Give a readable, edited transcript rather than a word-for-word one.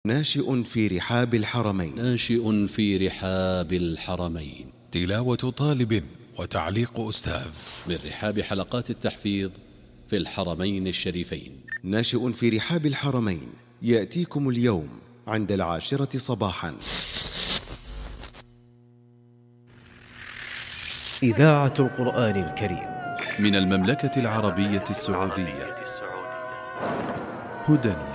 ناشئ في رحاب الحرمين. ناشئ في رحاب الحرمين. تلاوة طالب وتعليق أستاذ من رحاب حلقات التحفيظ في الحرمين الشريفين. ناشئ في رحاب الحرمين يأتيكم اليوم عند 10 صباحا. إذاعة القرآن الكريم من المملكة العربية السعودية. هدى